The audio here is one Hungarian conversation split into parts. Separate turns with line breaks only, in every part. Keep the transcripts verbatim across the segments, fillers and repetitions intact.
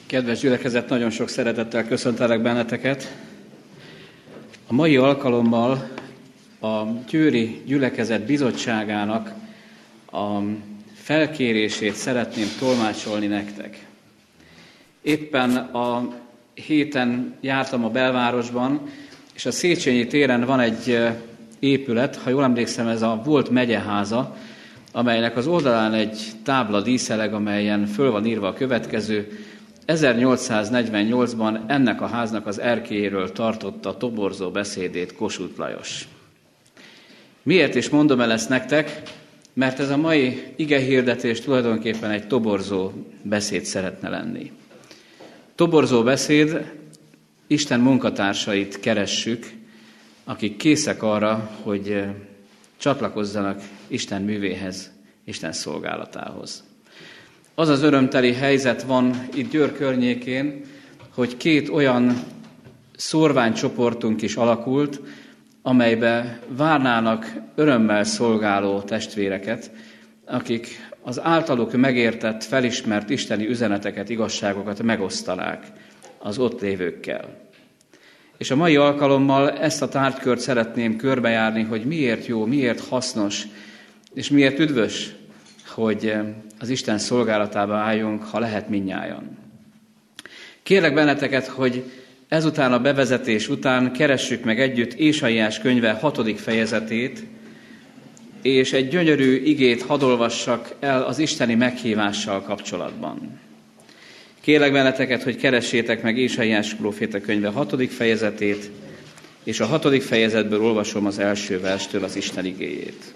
Kedves gyülekezet, nagyon sok szeretettel köszöntelek benneteket. A mai alkalommal a Győri Gyülekezet Bizottságának a felkérését szeretném tolmácsolni nektek. Éppen a héten jártam a belvárosban, és a Széchenyi téren van egy épület, ha jól emlékszem, ez a volt megyeháza, amelynek az oldalán egy tábla díszeleg, amelyen föl van írva a következő: ezernyolcszáznegyvennyolcban ennek a háznak az erkélyéről tartotta toborzó beszédét Kossuth Lajos. Miért is mondom el ezt nektek? Mert ez a mai igehirdetés tulajdonképpen egy toborzó beszéd szeretne lenni. Toborzó beszéd, Isten munkatársait keressük, akik készek arra, hogy csatlakozzanak Isten művéhez, Isten szolgálatához. Az az örömteli helyzet van itt Győr környékén, hogy két olyan szórványcsoportunk is alakult, amelybe várnának örömmel szolgáló testvéreket, akik az általuk megértett, felismert isteni üzeneteket, igazságokat megosztanák az ott lévőkkel. És a mai alkalommal ezt a tárgykört szeretném körbejárni, hogy miért jó, miért hasznos, és miért üdvös, hogy az Isten szolgálatába álljunk, ha lehet mindnyájan. Kérlek benneteket, hogy ezután a bevezetés után keressük meg együtt Ézsaiás könyve hatodik fejezetét, és egy gyönyörű igét hadd olvassak el az isteni meghívással kapcsolatban. Kérlek benneteket, hogy keressétek meg Ézsaiás próféta könyve hatodik fejezetét, és a hatodik fejezetből olvasom az első verstől az Isten igéjét.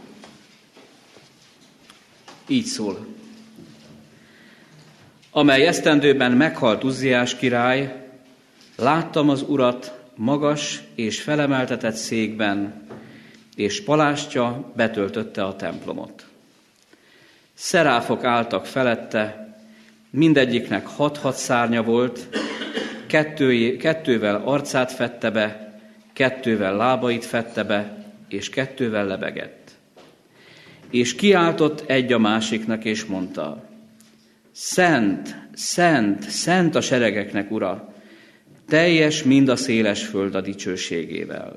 Így szól. Amely esztendőben meghalt Uzziás király, láttam az Urat magas és felemeltetett székben, és palástja betöltötte a templomot. Szeráfok álltak felette, mindegyiknek hat-hat szárnya volt, kettő, kettővel arcát fette be, kettővel lábait fette be, és kettővel lebegett. És kiáltott egy a másiknak, és mondta: Szent, szent, szent a seregeknek Ura, teljes mind a széles föld a dicsőségével.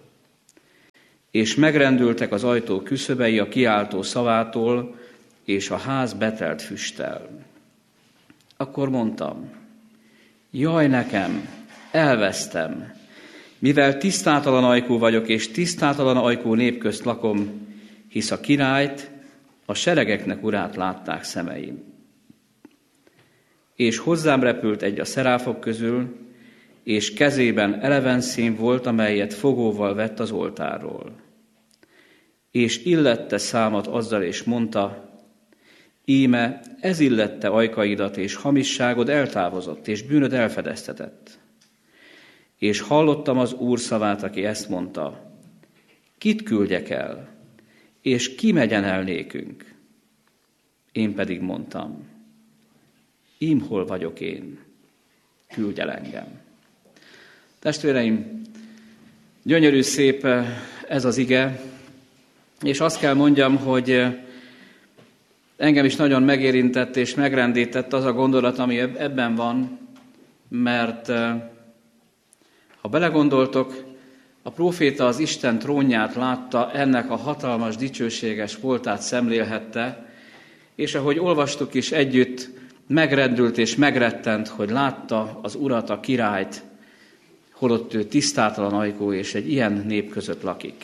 És megrendültek az ajtó küszöbei a kiáltó szavától, és a ház betelt füsttel. Akkor mondtam: Jaj nekem, elvesztem, mivel tisztátalan ajkú vagyok, és tisztátalan ajkú nép közt lakom, hisz a királyt, a seregeknek Urát látták szemeim. És hozzám repült egy a szeráfok közül, és kezében elevenszín volt, amelyet fogóval vett az oltárról. És illette számat azzal, és mondta: Íme, ez illette ajkaidat, és hamisságod eltávozott, és bűnöd elfedeztetett. És hallottam az Úr szavát, aki ezt mondta: Kit küldjek el, és ki megyen el nékünk? Én pedig mondtam: Ím hol vagyok én, küldj el engem. Testvéreim, gyönyörű szép ez az ige, és azt kell mondjam, hogy engem is nagyon megérintett és megrendített az a gondolat, ami ebben van, mert ha belegondoltok, a próféta az Isten trónját látta, ennek a hatalmas, dicsőséges voltát szemlélhette, és ahogy olvastuk is együtt, megrendült és megrettent, hogy látta az Urat, a királyt, holott ő tisztátalan ajkú, és egy ilyen nép között lakik.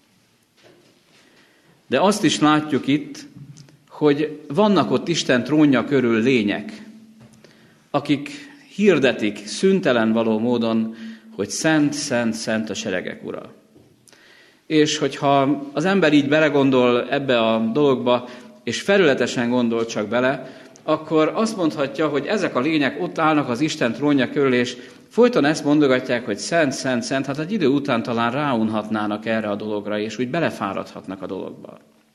De azt is látjuk itt, hogy vannak ott Isten trónja körül lények, akik hirdetik szüntelen való módon, hogy szent, szent, szent a seregek Ura. És hogyha az ember így belegondol ebbe a dologba, és felületesen gondol csak bele, akkor azt mondhatja, hogy ezek a lények ott állnak az Isten trónja körül, és folyton ezt mondogatják, hogy szent, szent, szent, hát egy idő után talán ráunhatnának erre a dologra, és úgy belefáradhatnak a dologba.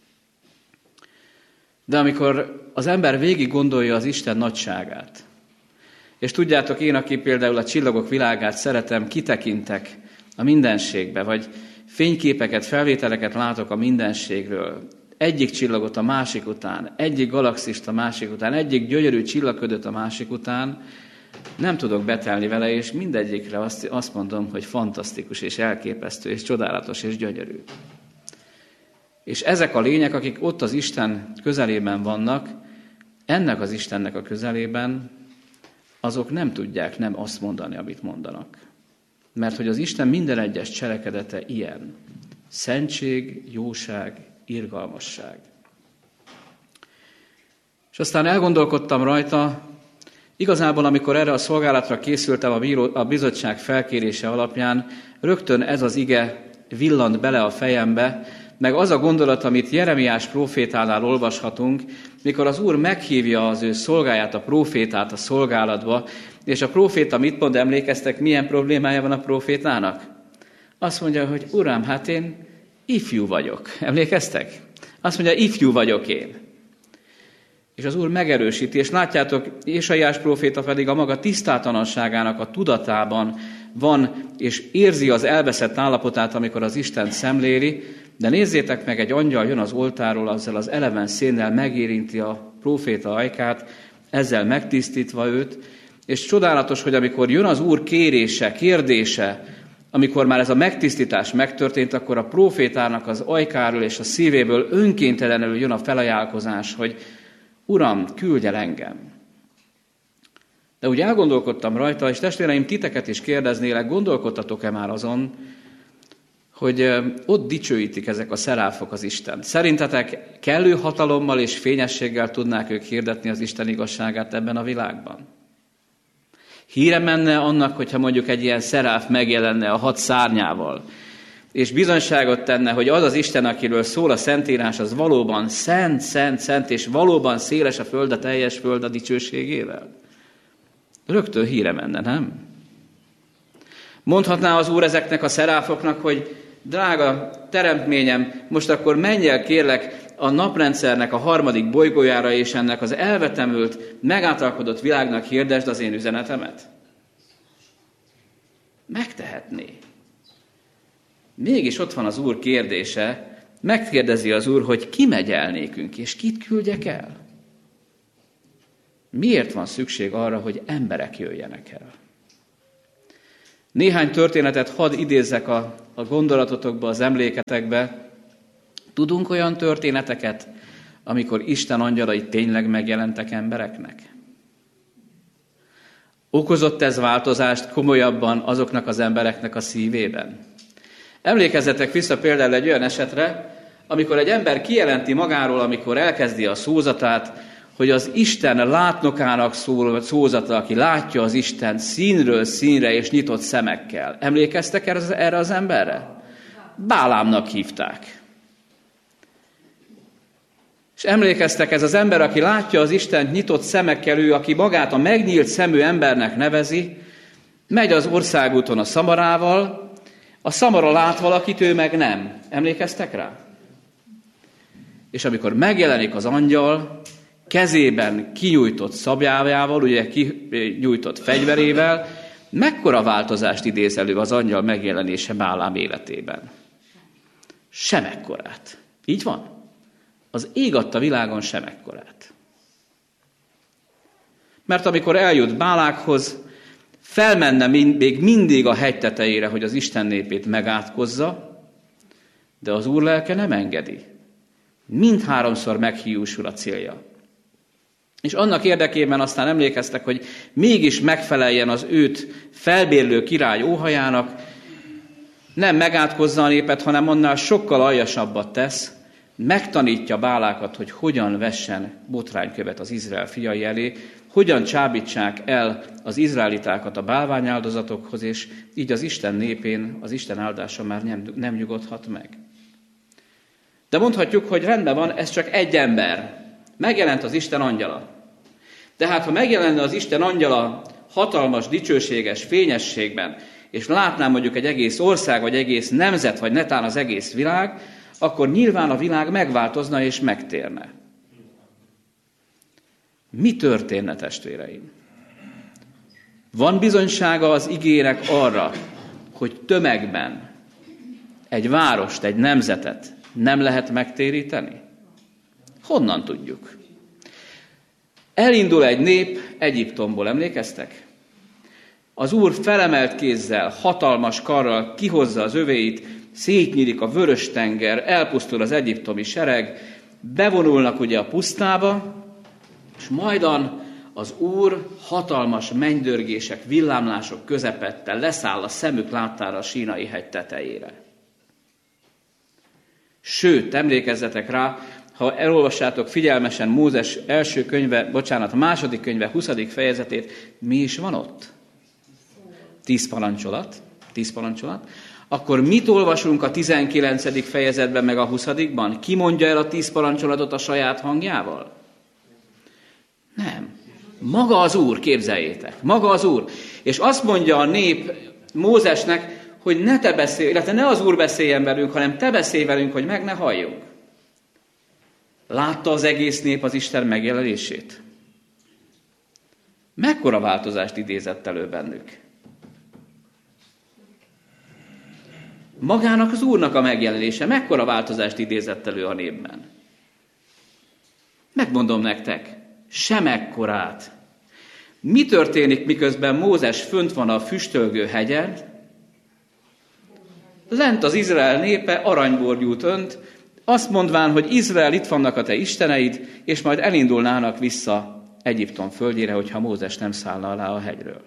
De amikor az ember végig gondolja az Isten nagyságát, és tudjátok, én, aki például a csillagok világát szeretem, kitekintek a mindenségbe, vagy fényképeket, felvételeket látok a mindenségről, egyik csillagot a másik után, egyik galaxist a másik után, egyik gyönyörű csillagködöt a másik után, Nem tudok betelni vele, és mindegyikre azt, azt mondom, hogy fantasztikus, és elképesztő, és csodálatos, és gyönyörű. És ezek a lények, akik ott az Isten közelében vannak, ennek az Istennek a közelében, azok nem tudják nem azt mondani, amit mondanak. Mert hogy az Isten minden egyes cselekedete ilyen. Szentség, jóság, irgalmasság. És aztán elgondolkodtam rajta, igazából amikor erre a szolgálatra készültem a, bíró, a bizottság felkérése alapján, rögtön ez az ige villant bele a fejembe, meg az a gondolat, amit Jeremiás prófétánál olvashatunk, mikor az Úr meghívja az ő szolgáját, a prófétát a szolgálatba, és a próféta mit mond, emlékeztek, milyen problémája van a prófétának? Azt mondja, hogy Uram, hát én ifjú vagyok. Emlékeztek? Azt mondja, ifjú vagyok én. És az Úr megerősíti, és látjátok, Ézsaiás próféta pedig a maga tisztátalanságának a tudatában van, és érzi az elveszett állapotát, amikor az Istent szemléli, de nézzétek meg, egy angyal jön az oltáról, azzal az eleven szénnel megérinti a próféta ajkát, ezzel megtisztítva őt, és csodálatos, hogy amikor jön az Úr kérése, kérdése, amikor már ez a megtisztítás megtörtént, akkor a prófétának az ajkáról és a szívéből önkéntelenül jön a felajánlkozás, hogy Uram, küldj el engem. De úgy elgondolkodtam rajta, és testvéreim, titeket is kérdeznélek, gondolkodtatok-e már azon, hogy ott dicsőítik ezek a szeráfok az Istent. Szerintetek kellő hatalommal és fényességgel tudnák ők hirdetni az Isten igazságát ebben a világban? Híre menne annak, hogyha mondjuk egy ilyen szeráf megjelenne a hat szárnyával, és bizonyságot tenne, hogy az az Isten, akiről szól a Szentírás, az valóban szent, szent, szent, és valóban széles a föld, a teljes föld a dicsőségével. Rögtön híre menne, nem? Mondhatná az Úr ezeknek a szeráfoknak, hogy drága teremtményem, most akkor menj el, kérlek, a naprendszernek a harmadik bolygójára, és ennek az elvetemült, megáltalkodott világnak hirdesd az én üzenetemet? Megtehetné. Mégis ott van az Úr kérdése, megkérdezi az Úr, hogy ki megy el nékünk, és kit küldjek el? Miért van szükség arra, hogy emberek jöjjenek el? Néhány történetet hadd idézzek a, a gondolatotokba, az emléketekbe. Tudunk olyan történeteket, amikor Isten angyalai tényleg megjelentek embereknek? Okozott ez változást komolyabban azoknak az embereknek a szívében? Emlékezzetek vissza például egy olyan esetre, amikor egy ember kijelenti magáról, amikor elkezdi a szózatát, hogy az Isten látnokának szól szózata, aki látja az Istent színről színre és nyitott szemekkel. Emlékeztek erre az emberre? Bálámnak hívták. És emlékeztek, ez az ember, aki látja az Istent nyitott szemekkel, ő, aki magát a megnyílt szemű embernek nevezi, megy az országúton a szamarával, a szamara lát valakit, ő meg nem. Emlékeztek rá? És amikor megjelenik az angyal, kezében kinyújtott szabjával, ugye kinyújtott fegyverével, mekkora változást idéz elő az angyal megjelenése Bálám életében? Semekkorát. Így van? Az ég adta világon semekkorát. Mert amikor eljut Bálákhoz, felmenne még mindig a hegy tetejére, hogy az Isten népét megátkozza, de az Úr lelke nem engedi. Mindháromszor meghiúsul a célja. És annak érdekében aztán emlékeztek, hogy mégis megfeleljen az őt felbérlő király óhajának, nem megátkozza a népet, hanem annál sokkal aljasabbat tesz, megtanítja Bálákat, hogy hogyan vessen botránykövet az Izrael fiai elé, hogyan csábítsák el az izraelitákat a bálványáldozatokhoz, és így az Isten népén az Isten áldása már nem, nem nyugodhat meg. De mondhatjuk, hogy rendben van, ez csak egy ember. Megjelent az Isten angyala. Tehát, ha megjelenne az Isten angyala hatalmas, dicsőséges fényességben, és látnám mondjuk egy egész ország, vagy egész nemzet, vagy netán az egész világ, akkor nyilván a világ megváltozna és megtérne. Mi történne, testvéreim? Van bizonysága az igének arra, hogy tömegben egy várost, egy nemzetet nem lehet megtéríteni? Honnan tudjuk? Elindul egy nép Egyiptomból, emlékeztek? Az Úr felemelt kézzel, hatalmas karral kihozza az övéit, szétnyílik a vörös tenger, elpusztul az egyiptomi sereg, bevonulnak ugye a pusztába, és majdan az Úr hatalmas mennydörgések, villámlások közepette leszáll a szemük láttára a Sínai hegy tetejére. Sőt, emlékezzetek rá, ha elolvassátok figyelmesen Mózes első könyve, bocsánat, a második könyve huszadik fejezetét, mi is van ott? Tíz parancsolat, tíz parancsolat. Akkor mit olvasunk a tizenkilencedik fejezetben meg a huszadikban? Ki mondja el a tíz parancsolatot a saját hangjával? Nem. Maga az Úr, képzeljétek. Maga az Úr. És azt mondja a nép Mózesnek, hogy ne te beszélj, illetve ne az Úr beszéljen velünk, hanem te beszélj velünk, hogy meg ne halljunk. Látta az egész nép az Isten megjelenését? Mekkora változást idézett elő bennük? Magának az Úrnak a megjelenése mekkora változást idézett elő a népben? Megmondom nektek, semekkorát. Mi történik, miközben Mózes fönt van a füstölgő hegyen? Lent az Izrael népe aranyborgyút önt, azt mondván, hogy Izrael, itt vannak a te isteneid, és majd elindulnának vissza Egyiptom földjére, hogyha Mózes nem szállna alá a hegyről.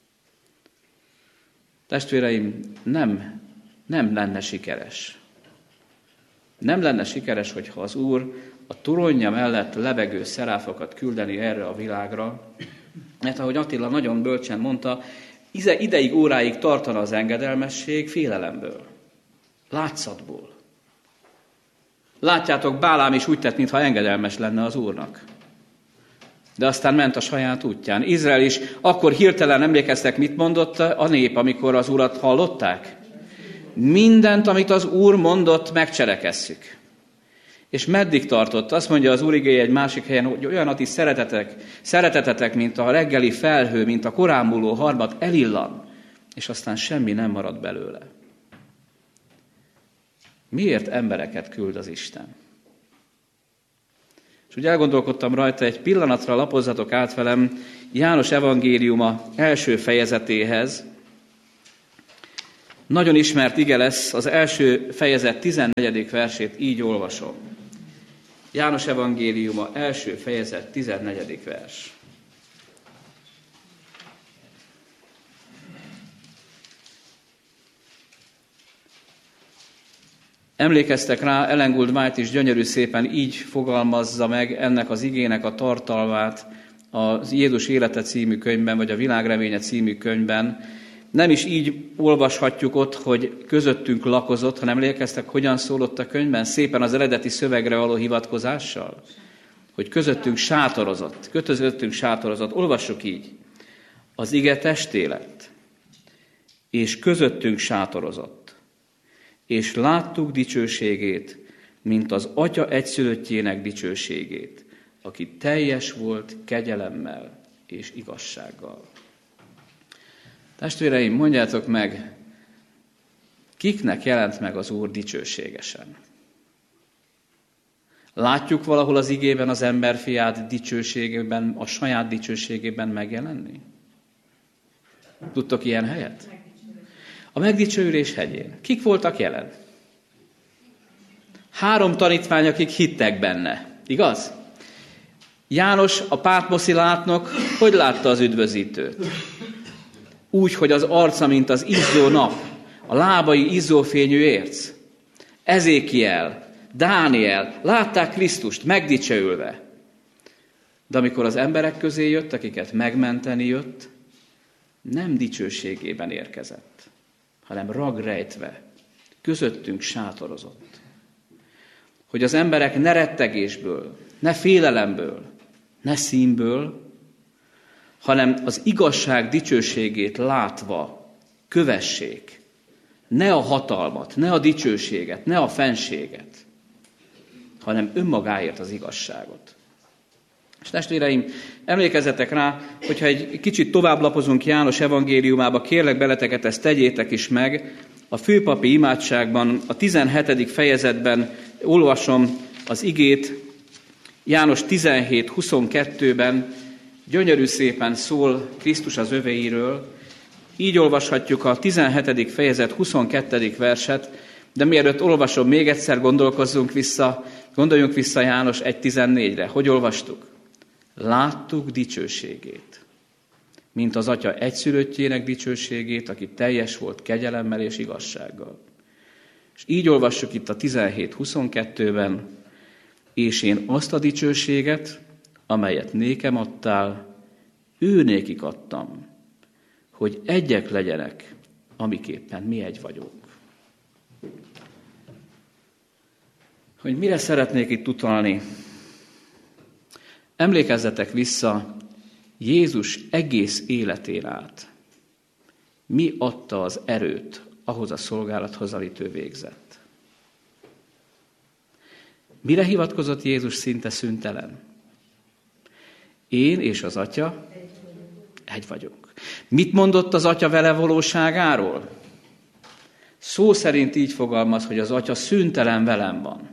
Testvéreim, nem, nem lenne sikeres. Nem lenne sikeres, hogyha az Úr a toronja mellett lebegő szeráfokat küldeni erre a világra, mert ahogy Attila nagyon bölcsen mondta, ideig, óráig tartana az engedelmesség félelemből, látszatból. Látjátok, Bálám is úgy tett, mintha engedelmes lenne az Úrnak. De aztán ment a saját útján. Izrael is akkor hirtelen, emlékeztek, mit mondott a nép, amikor az Urat hallották? Mindent, amit az Úr mondott, megcselekesszük. És meddig tartott? Azt mondja az Úr igéje egy másik helyen, hogy olyan a ti szeretetek, szeretetetek, mint a reggeli felhő, mint a korámuló harmat elillan, és aztán semmi nem marad belőle. Miért embereket küld az Isten? És úgy elgondolkodtam rajta, egy pillanatra lapozzatok át velem János evangéliuma első fejezetéhez. Nagyon ismert ige lesz, az első fejezet tizennegyedik versét így olvasom. János evangéliuma első fejezet tizennegyedik vers. Emlékeztek rá, Ellen Gould White is gyönyörű szépen így fogalmazza meg ennek az igének a tartalmát a Jézus élete című könyvben, vagy a Világreménye című könyvben. Nem is így olvashatjuk ott, hogy közöttünk lakozott, hanem emlékeztek, hogyan szólott a könyvben, szépen az eredeti szövegre való hivatkozással, hogy közöttünk sátorozott, közöttünk sátorozott. Olvassuk így. Az ige testé lett, és közöttünk sátorozott. És láttuk dicsőségét, mint az Atya egyszülöttjének dicsőségét, aki teljes volt kegyelemmel és igazsággal. Testvéreim, mondjátok meg, kiknek jelent meg az Úr dicsőségesen? Látjuk valahol az igében az emberfiát dicsőségében, a saját dicsőségében megjelenni? Tudtok ilyen helyet? A megdicsőülés hegyén. Kik voltak jelen? Három tanítvány, akik hittek benne. Igaz? János, a Pátmoszi látnok, hogy látta az üdvözítőt? Úgy, hogy az arca, mint az izzó nap, a lábai izzófényű érc. Ezékiel, Dániel, látták Krisztust megdicsőülve. De amikor az emberek közé jött, akiket megmenteni jött, nem dicsőségében érkezett, hanem ragrejtve, közöttünk sátorozott. Hogy az emberek ne rettegésből, ne félelemből, ne színből, hanem az igazság dicsőségét látva kövessék. Ne a hatalmat, ne a dicsőséget, ne a fenséget, hanem önmagáért az igazságot. És testvéreim, emlékezzetek rá, hogyha egy kicsit tovább lapozunk János evangéliumába, kérlek beleteket, ezt tegyétek is meg. A főpapi imádságban, a tizenhetedik fejezetben olvasom az igét, János tizenhét huszonkettőben gyönyörű szépen szól Krisztus az öveiről, Így olvashatjuk a tizenhetedik fejezet huszonkettedik verset, de mielőtt olvasom, még egyszer gondolkozzunk vissza, gondoljunk vissza János egy tizennégyre. Hogy olvastuk? Láttuk dicsőségét, mint az Atya egyszülöttjének dicsőségét, aki teljes volt kegyelemmel és igazsággal. És így olvassuk itt a tizenhét huszonkettőben, és én azt a dicsőséget, amelyet nékem adtál, ő nékik adtam, hogy egyek legyenek, amiképpen mi egy vagyunk. Hogy mire szeretnék itt utalni? Emlékezzetek vissza Jézus egész életén át. Mi adta az erőt ahhoz a szolgálathoz, amit ő végzett? Mire hivatkozott Jézus szinte szüntelen? Én és az Atya egy vagyunk. Mit mondott az Atya vele valóságáról? Szó szerint így fogalmaz, hogy az Atya szüntelen velem van.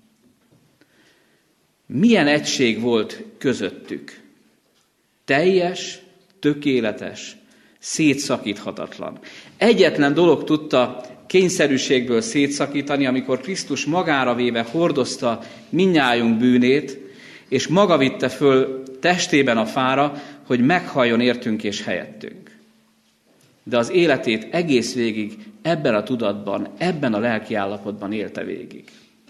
Milyen egység volt közöttük? Teljes, tökéletes, szétszakíthatatlan. Egyetlen dolog tudta kényszerűségből szétszakítani, amikor Krisztus magára véve hordozta mindnyájunk bűnét, és maga vitte föl testében a fára, hogy meghalljon értünk és helyettünk. De az életét egész végig ebben a tudatban, ebben a lelkiállapotban élte végig.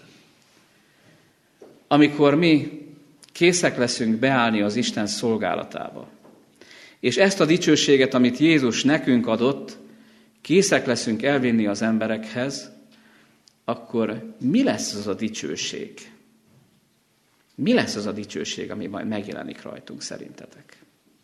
Amikor mi készek leszünk beállni az Isten szolgálatába, és ezt a dicsőséget, amit Jézus nekünk adott, készek leszünk elvinni az emberekhez, akkor mi lesz az a dicsőség? Mi lesz az a dicsőség, ami majd megjelenik rajtunk szerintetek?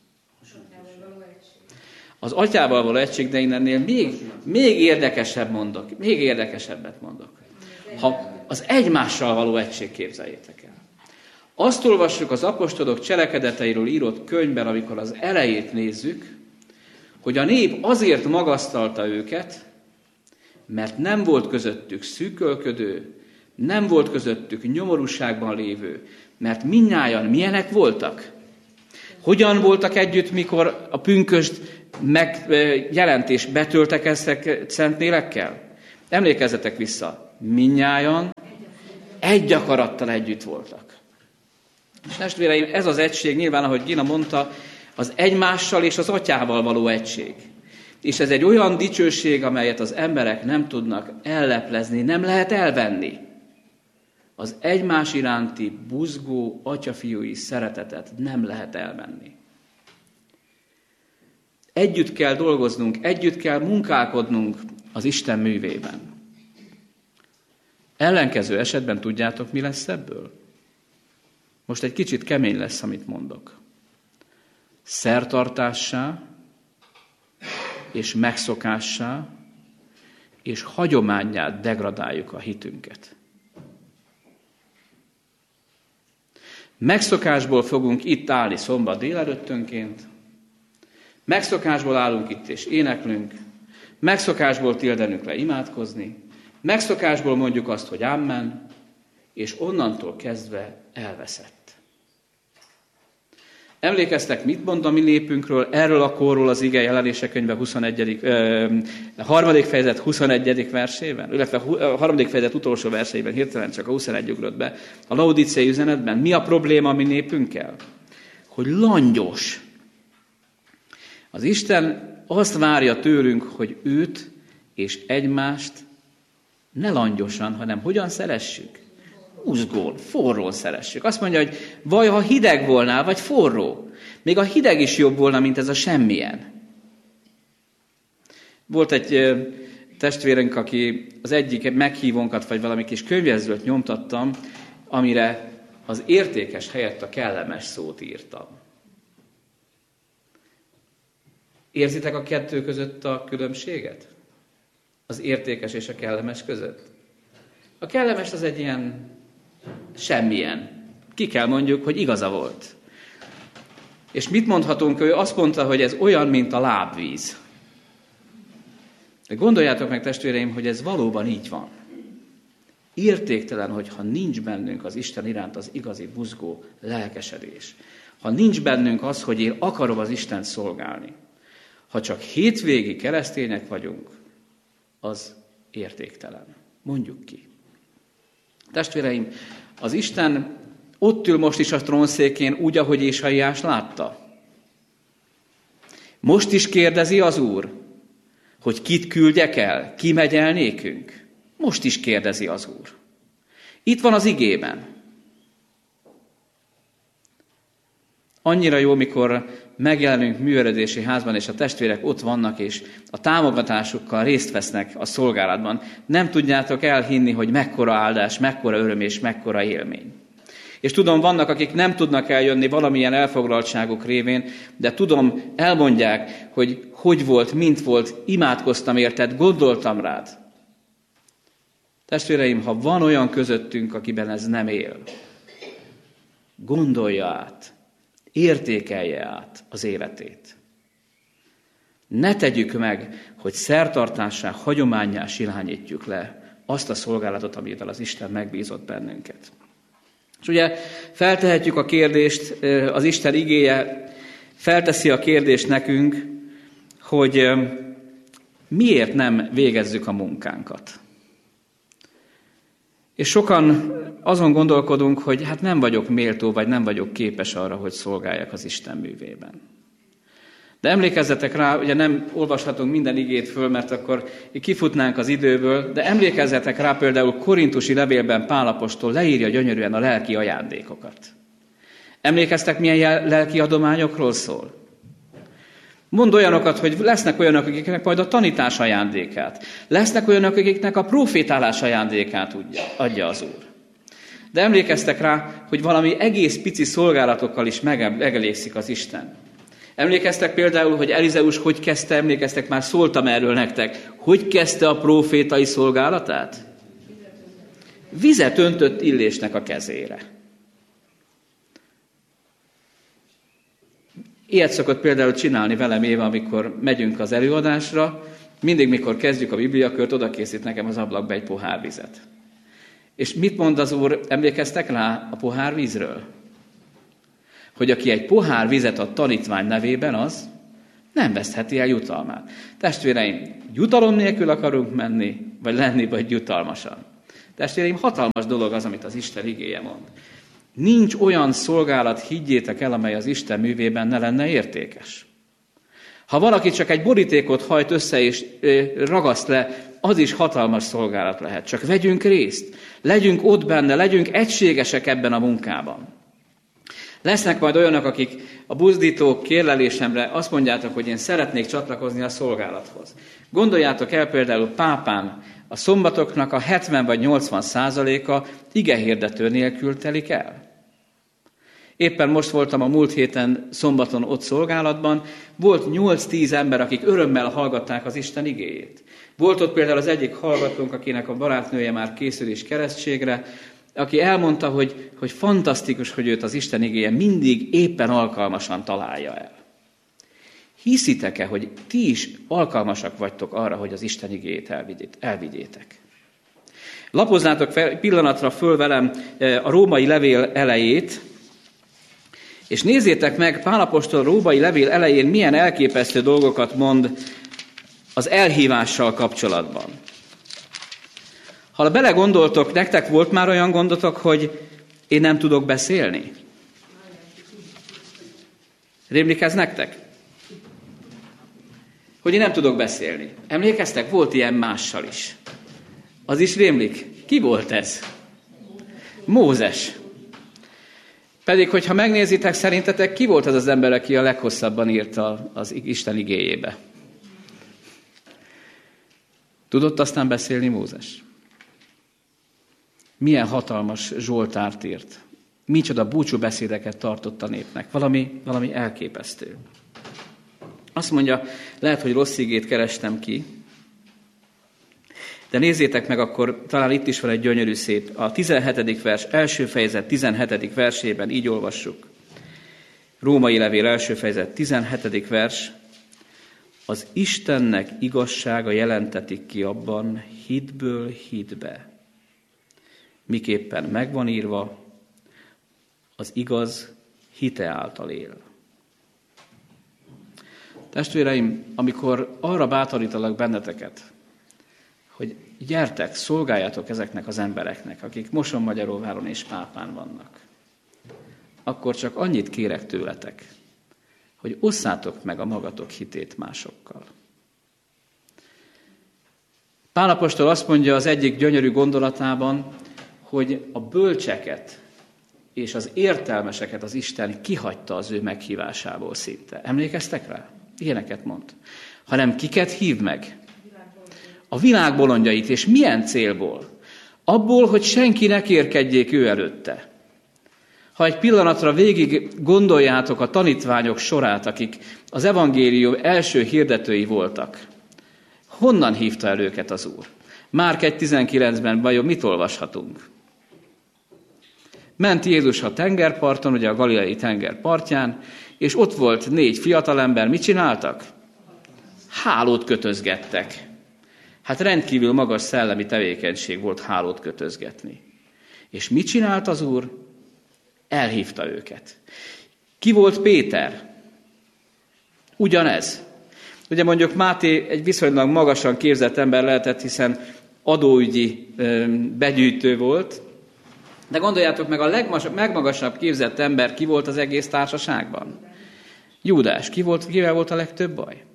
Az Atyával való egység, de én ennél még, még érdekesebb mondok, még érdekesebbet mondok. Ha az egymással való egység, képzeljétek el. Azt olvassuk az apostolok cselekedeteiről írott könyvben, amikor az elejét nézzük, hogy a nép azért magasztalta őket, mert nem volt közöttük szűkölködő, nem volt közöttük nyomorúságban lévő, mert mindnyájan milyenek voltak? Hogyan voltak együtt, mikor a pünkösd megjelent és betöltekeztek szent lélekkel? Emlékezzetek vissza, mindnyájan egy akarattal együtt voltak. És testvéreim, ez az egység nyilván, ahogy Gina mondta, az egymással és az Atyával való egység. És ez egy olyan dicsőség, amelyet az emberek nem tudnak elleplezni, nem lehet elvenni. Az egymás iránti buzgó atyafiúi szeretetet nem lehet elvenni. Együtt kell dolgoznunk, együtt kell munkálkodnunk az Isten művében. Ellenkező esetben tudjátok, mi lesz ebből? Most egy kicsit kemény lesz, amit mondok. Szertartássá, és megszokássá, és hagyománnyá degradáljuk a hitünket. Megszokásból fogunk itt állni szombat délelőttönként, megszokásból állunk itt és éneklünk, megszokásból tildenünk le imádkozni, megszokásból mondjuk azt, hogy amen, és onnantól kezdve elveszett. Emlékeztek, mit mond a mi népünkről, erről a korról az ige Jelenések könyve huszonegyedik ö, harmadik fejezet huszonegyedik versében, illetve a harmadik fejezet utolsó verseiben, hirtelen csak a huszonegy ugrott be. A Laodicei üzenetben mi a probléma a mi népünkkel? Hogy langyos. Az Isten azt várja tőlünk, hogy őt és egymást ne langyosan, hanem hogyan szeressük? Uzgón, forrón szeressük. Azt mondja, hogy vaj, ha hideg volnál, vagy forró. Még a hideg is jobb volna, mint ez a semmilyen. Volt egy testvérünk, aki az egyik meghívónkat, vagy valami kis könyvjegyzőt nyomtattam, amire az értékes helyett a kellemes szót írtam. Érzitek a kettő között a különbséget? Az értékes és a kellemes között? A kellemes az egy ilyen semmilyen. Ki kell mondjuk, hogy igaza volt. És mit mondhatunk? Ő azt mondta, hogy ez olyan, mint a lábvíz. De gondoljátok meg, testvéreim, hogy ez valóban így van. Értéktelen, hogyha nincs bennünk az Isten iránt az igazi buzgó lelkesedés. Ha nincs bennünk az, hogy én akarom az Istent szolgálni. Ha csak hétvégi keresztények vagyunk, az értéktelen. Mondjuk ki. Testvéreim, az Isten ott ül most is a trónszékén úgy, ahogy Ézsaiás látta. Most is kérdezi az Úr, hogy kit küldjek el, ki megy el nékünk. Most is kérdezi az Úr. Itt van az igében. Annyira jó, mikor megjelenünk művelődési házban, és a testvérek ott vannak, és a támogatásukkal részt vesznek a szolgálatban. Nem tudjátok elhinni, hogy mekkora áldás, mekkora öröm és mekkora élmény. És tudom, vannak, akik nem tudnak eljönni valamilyen elfoglaltságuk révén, de tudom, elmondják, hogy hogy volt, mint volt, imádkoztam érted, gondoltam rád. Testvéreim, ha van olyan közöttünk, akiben ez nem él, gondolja át, értékelje át az életét. Ne tegyük meg, hogy szertartássá, hagyománnyá silányítjuk le azt a szolgálatot, amit az Isten megbízott bennünket. És ugye feltehetjük a kérdést, az Isten igéje felteszi a kérdést nekünk, hogy miért nem végezzük a munkánkat. És sokan azon gondolkodunk, hogy hát nem vagyok méltó, vagy nem vagyok képes arra, hogy szolgáljak az Isten művében. De emlékezzetek rá, ugye nem olvashatunk minden igét föl, mert akkor kifutnánk az időből, de emlékezzetek rá, például korintusi levélben Pál apostol leírja gyönyörűen a lelki ajándékokat. Emlékeztek, milyen lelki adományokról szól? Mond olyanokat, hogy lesznek olyanok, akiknek majd a tanítás ajándékát. Lesznek olyanok, akiknek a profétálás ajándékát adja az Úr. De emlékeztek rá, hogy valami egész pici szolgálatokkal is megelégszik az Isten. Emlékeztek például, hogy Elizeus hogy kezdte, emlékeztek, már szóltam erről nektek, hogy kezdte a profétai szolgálatát? Vizet öntött Illésnek a kezére. Ilyet szokott például csinálni velem Éva, amikor megyünk az előadásra, mindig, mikor kezdjük a bibliakört, oda készít nekem az ablakba egy pohár vizet. És mit mond az Úr, emlékeztek rá a pohár vízről? Hogy aki egy pohár vizet ad tanítvány nevében, az nem vesztheti el jutalmát. Testvéreim, jutalom nélkül akarunk menni, vagy lenni, vagy jutalmasan. Testvéreim, hatalmas dolog az, amit az Isten igéje mond. Nincs olyan szolgálat, higgyétek el, amely az Isten művében ne lenne értékes. Ha valaki csak egy borítékot hajt össze és ragaszt le, az is hatalmas szolgálat lehet. Csak vegyünk részt, legyünk ott benne, legyünk egységesek ebben a munkában. Lesznek majd olyanok, akik a buzdító kérlelésemre azt mondjátok, hogy én szeretnék csatlakozni a szolgálathoz. Gondoljátok el például Pápán, a szombatoknak a hetven vagy nyolcvan százaléka igehirdető nélkül telik el. Éppen most voltam a múlt héten szombaton ott szolgálatban, volt nyolc-tíz ember, akik örömmel hallgatták az Isten igéjét. Volt ott például az egyik hallgatónk, akinek a barátnője már készül is keresztségre, aki elmondta, hogy, hogy fantasztikus, hogy őt az Isten igéje mindig éppen alkalmasan találja el. Hiszitek-e, hogy ti is alkalmasak vagytok arra, hogy az Isten igéjét elvigyétek? Lapoznátok fel, pillanatra föl velem a római levél elejét, és nézzétek meg, Pál apostol római levél elején milyen elképesztő dolgokat mond az elhívással kapcsolatban. Ha belegondoltok, nektek volt már olyan gondotok, hogy én nem tudok beszélni? Rémlik ez nektek? Hogy én nem tudok beszélni. Emlékeztek? Volt ilyen mással is. Az is rémlik. Ki volt ez? Mózes. Pedig, hogyha megnézitek, szerintetek ki volt az az ember, aki a leghosszabban írta az Isten igéjébe? Tudott aztán beszélni Mózes? Milyen hatalmas Zsoltárt írt. Micsoda búcsúbeszédeket tartott a népnek. Valami, valami elképesztő. Azt mondja, lehet, hogy rossz igét kerestem ki, de nézzétek meg, akkor talán itt is van egy gyönyörű szép. A tizenhetedik vers, első fejezet tizenhetedik versében így olvassuk. Római levél első fejezet tizenhetedik vers. Az Istennek igazsága jelentetik ki abban hitből hitbe. Miképpen megvan írva, az igaz hite által él. Testvéreim, amikor arra bátorítalak benneteket, hogy gyertek, szolgáljatok ezeknek az embereknek, akik Mosonmagyaróváron és Pápán vannak, akkor csak annyit kérek tőletek, hogy osszátok meg a magatok hitét másokkal. Pál apostol azt mondja az egyik gyönyörű gondolatában, hogy a bölcseket és az értelmeseket az Isten kihagyta az ő meghívásából szinte. Emlékeztek rá? Ilyeneket mond. Hanem kiket hív meg? A világ bolondjait. És milyen célból? Abból, hogy senki ne kérkedjék ő előtte. Ha egy pillanatra végig gondoljátok a tanítványok sorát, akik az evangélium első hirdetői voltak, honnan hívta el őket az Úr? Márk egy tizenkilencben vajon mit olvashatunk? Ment Jézus a tengerparton, ugye a galileai tenger partján, és ott volt négy fiatalember, mit csináltak? Hálót kötözgettek. Hát rendkívül magas szellemi tevékenység volt hálót kötözgetni. És mit csinált az Úr? Elhívta őket. Ki volt Péter? Ugyanez. Ugye mondjuk Máté egy viszonylag magasan képzett ember lehetett, hiszen adóügyi begyűjtő volt, de gondoljátok meg, a legmagasabb képzett ember ki volt az egész társaságban? Júdás. Ki volt, kivel volt a legtöbb baj?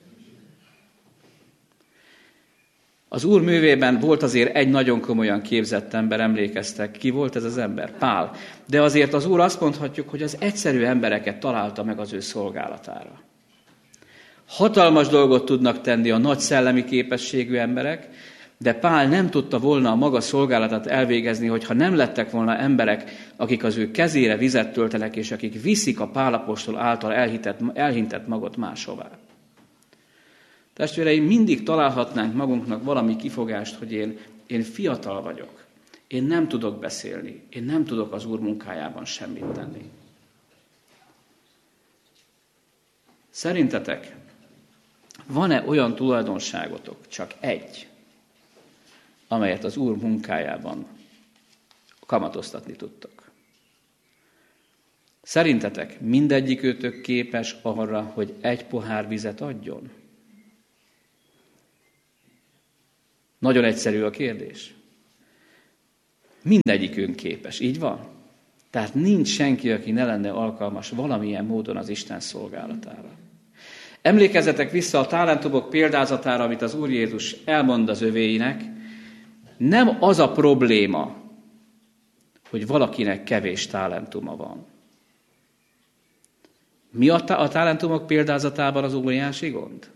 Az Úr művében volt azért egy nagyon komolyan képzett ember, emlékeztek, ki volt ez az ember? Pál. De azért az Úr azt mondhatjuk, hogy az egyszerű embereket találta meg az ő szolgálatára. Hatalmas dolgot tudnak tenni a nagy szellemi képességű emberek, de Pál nem tudta volna a maga szolgálatát elvégezni, hogyha nem lettek volna emberek, akik az ő kezére vizet töltenek, és akik viszik a Pál apostol által elhitett, elhintett magot máshová. Testvéreim, mindig találhatnánk magunknak valami kifogást, hogy én, én fiatal vagyok, én nem tudok beszélni, én nem tudok az Úr munkájában semmit tenni. Szerintetek van-e olyan tulajdonságotok, csak egy, amelyet az Úr munkájában kamatoztatni tudtok? Szerintetek mindegyikőtök képes arra, hogy egy pohár vizet adjon? Nagyon egyszerű a kérdés. Mindegyikünk képes, így van? Tehát nincs senki, aki ne lenne alkalmas valamilyen módon az Isten szolgálatára. Emlékezzetek vissza a talentumok példázatára, amit az Úr Jézus elmond az övéinek. Nem az a probléma, hogy valakinek kevés talentuma van. Mi a, a talentumok példázatában az óriási gond?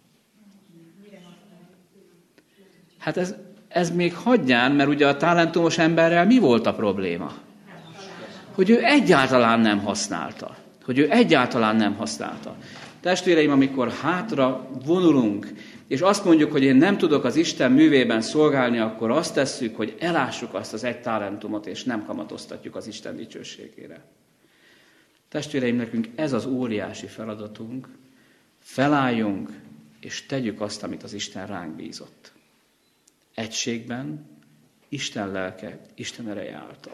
Hát ez, ez még hagyján, mert ugye a talentumos emberrel mi volt a probléma? Hogy ő egyáltalán nem használta. Hogy ő egyáltalán nem használta. Testvéreim, amikor hátra vonulunk, és azt mondjuk, hogy én nem tudok az Isten művében szolgálni, akkor azt tesszük, hogy elássuk azt az egy talentumot, és nem kamatoztatjuk az Isten dicsőségére. Testvéreim, nekünk ez az óriási feladatunk, felálljunk, és tegyük azt, amit az Isten ránk bízott. Egységben, Isten lelke, Isten ereje által.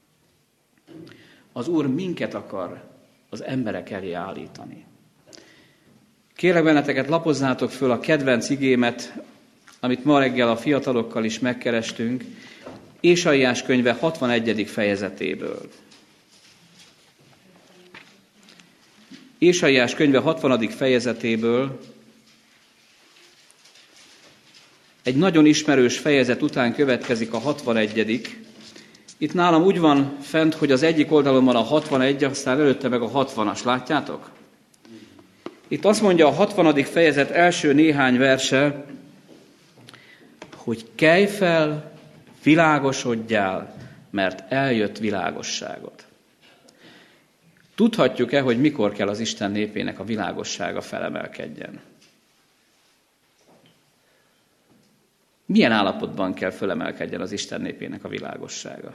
Az Úr minket akar az emberek elé állítani. Kérlek benneteket, lapozzátok föl a kedvenc igémet, amit ma reggel a fiatalokkal is megkerestünk, Ésaiás könyve hatvanegyedik fejezetéből. Ésaiás könyve hatvanadik fejezetéből egy nagyon ismerős fejezet után következik a hatvanegyedik. Itt nálam úgy van fent, hogy az egyik oldalon van a hatvanegy, aztán előtte meg a hatvanas. Látjátok? Itt azt mondja a hatvanadik fejezet első néhány verse, hogy kelj fel, világosodjál, mert eljött világosságod. Tudhatjuk-e, hogy mikor kell az Isten népének a világossága felemelkedjen? Milyen állapotban kell felemelkedjen az Isten népének a világossága?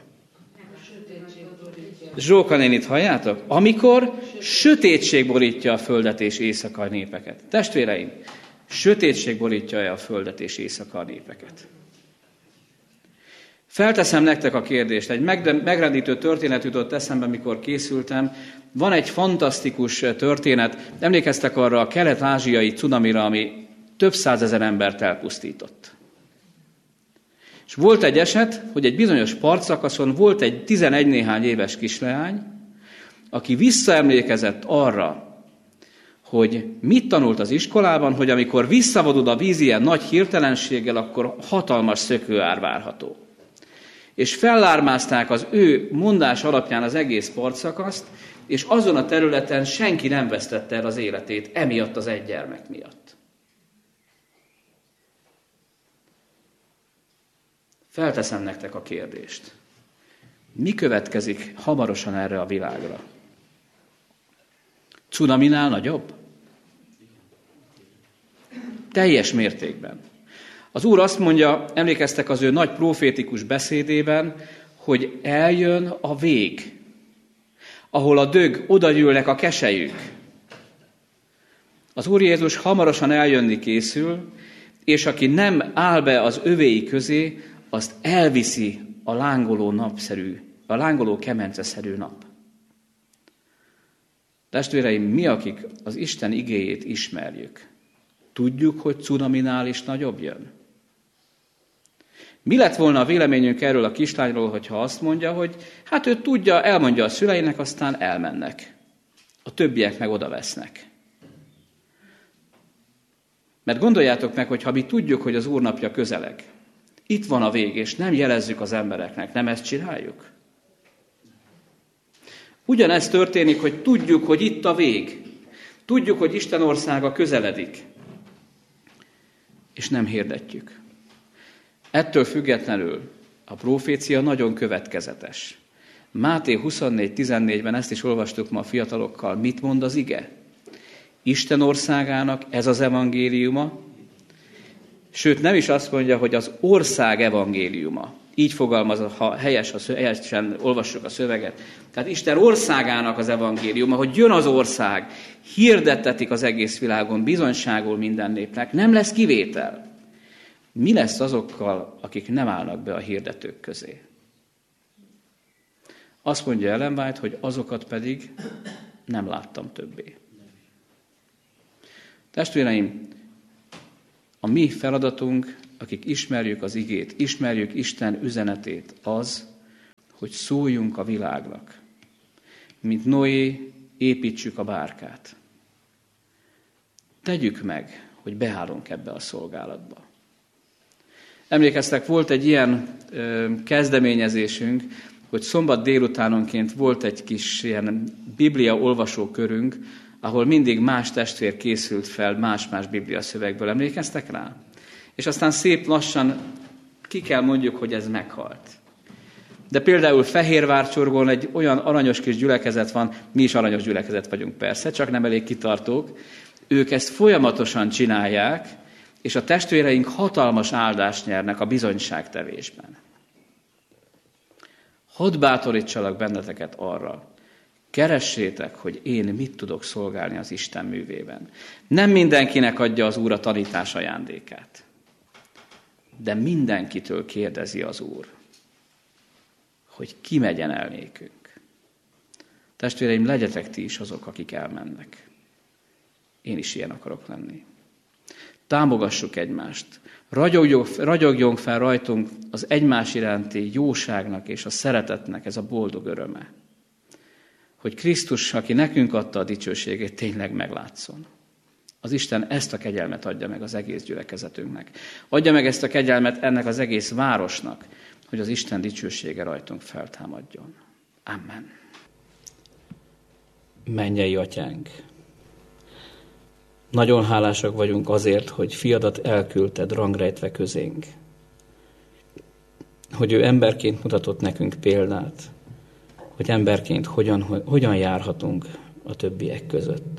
Zsóka nénit halljátok? Amikor sötétség borítja a földet és éjszaka a népeket. Testvéreim, sötétség borítja-e a földet és éjszaka a népeket? Felteszem nektek a kérdést, egy megrendítő történet jutott eszembe, mikor készültem. Van egy fantasztikus történet, emlékeztek arra a kelet-ázsiai cunamira, ami több százezer embert elpusztított. És volt egy eset, hogy egy bizonyos partszakaszon volt egy tizenegy néhány éves kisleány, aki visszaemlékezett arra, hogy mit tanult az iskolában, hogy amikor visszavonul a víz ilyen nagy hirtelenséggel, akkor hatalmas szökőár várható. És fellármázták az ő mondás alapján az egész partszakaszt, és azon a területen senki nem vesztette el az életét, emiatt az egy gyermek miatt. Felteszem nektek a kérdést. Mi következik hamarosan erre a világra? Cunaminál nagyobb? Teljes mértékben. Az Úr azt mondja, emlékeztek az ő nagy profétikus beszédében, hogy eljön a vég, ahol a dög, odagyűlnek a keselyük. Az Úr Jézus hamarosan eljönni készül, és aki nem áll be az övéi közé, azt elviszi a lángoló napszerű, a lángoló kemenceszerű nap. Testvéreim, mi, akik az Isten igéjét ismerjük, tudjuk, hogy cunaminál is nagyobb jön? Mi lett volna a véleményünk erről a kislányról, hogyha azt mondja, hogy hát ő tudja, elmondja a szüleinek, aztán elmennek. A többiek meg oda vesznek. Mert gondoljátok meg, hogy ha mi tudjuk, hogy az Úr napja közeleg, itt van a vég, és nem jelezzük az embereknek, nem ezt csináljuk? Ugyanezt történik, hogy tudjuk, hogy itt a vég. Tudjuk, hogy Isten országa közeledik. És nem hirdetjük. Ettől függetlenül a profécia nagyon következetes. Máté huszonnégy tizennégyben ezt is olvastuk ma a fiatalokkal. Mit mond az ige? Isten országának ez az evangéliuma, sőt nem is azt mondja, hogy az ország evangéliuma. Így fogalmaz, ha helyes, helyesen olvassuk a szöveget. Tehát Isten országának az evangéliuma, hogy jön az ország, hirdettetik az egész világon, bizonyságul minden népnek, nem lesz kivétel. Mi lesz azokkal, akik nem állnak be a hirdetők közé? Azt mondja Ellen White, hogy azokat pedig nem láttam többé. Testvéreim, a mi feladatunk, akik ismerjük az igét, ismerjük Isten üzenetét, az, hogy szóljunk a világnak. Mint Noé, építsük a bárkát. Tegyük meg, hogy beállunk ebbe a szolgálatba. Emlékeztek, volt egy ilyen ö, kezdeményezésünk, hogy szombat délutánonként volt egy kis ilyen biblia olvasó körünk, ahol mindig más testvér készült fel más-más biblia szövegből. Emlékeztek rá? És aztán szép lassan ki kell mondjuk, hogy ez meghalt. De például Fehérvárcsorgon egy olyan aranyos kis gyülekezet van, mi is aranyos gyülekezet vagyunk persze, csak nem elég kitartók. Ők ezt folyamatosan csinálják, és a testvéreink hatalmas áldást nyernek a bizonyságtevésben. Hadd bátorítsalak benneteket arra, keressétek, hogy én mit tudok szolgálni az Isten művében. Nem mindenkinek adja az Úr a tanítás ajándékát, de mindenkitől kérdezi az Úr, hogy ki megyen el nékünk. Testvéreim, legyetek ti is azok, akik elmennek. Én is ilyen akarok lenni. Támogassuk egymást. Ragyogjon, ragyogjon fel rajtunk az egymás iránti jóságnak és a szeretetnek ez a boldog öröme. Hogy Krisztus, aki nekünk adta a dicsőségét, tényleg meglátszon. Az Isten ezt a kegyelmet adja meg az egész gyülekezetünknek. Adja meg ezt a kegyelmet ennek az egész városnak, hogy az Isten dicsősége rajtunk feltámadjon. Amen. Mennyei Atyánk! Nagyon hálásak vagyunk azért, hogy fiadat elküldted rangrejtve közénk. Hogy ő emberként mutatott nekünk példát, hogy emberként hogyan, hogyan járhatunk a többiek között.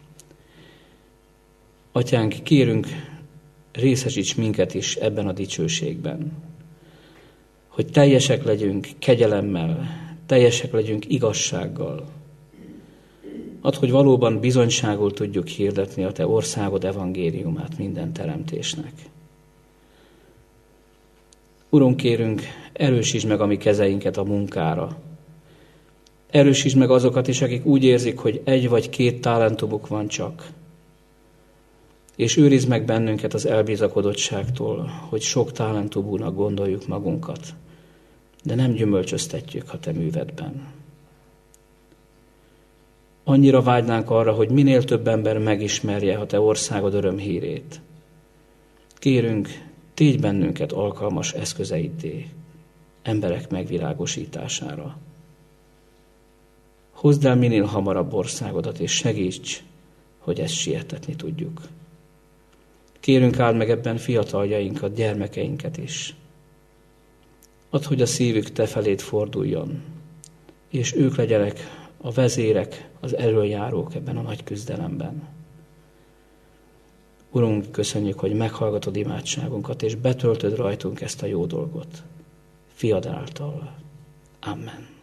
Atyánk, kérünk, részesíts minket is ebben a dicsőségben, hogy teljesek legyünk kegyelemmel, teljesek legyünk igazsággal. Add, hogy valóban bizonyságul tudjuk hirdetni a Te országod evangéliumát minden teremtésnek. Urunk, kérünk, erősítsd meg a mi kezeinket a munkára. Erősítsd meg azokat is, akik úgy érzik, hogy egy vagy két talentumuk van csak. És őrizd meg bennünket az elbizakodottságtól, hogy sok talentumúnak gondoljuk magunkat, de nem gyümölcsöztetjük a te művedben. Annyira vágynánk arra, hogy minél több ember megismerje a te országod örömhírét. Kérünk, tégy bennünket alkalmas eszközeiddé, emberek megvilágosítására. Hozd el minél hamarabb országodat, és segíts, hogy ezt sietetni tudjuk. Kérünk, áld meg ebben fiataljainkat, gyermekeinket is. Add, hogy a szívük te feléd forduljon, és ők legyenek a vezérek, az elöljárók ebben a nagy küzdelemben. Urunk, köszönjük, hogy meghallgatod imádságunkat, és betöltöd rajtunk ezt a jó dolgot. Fiad által. Amen.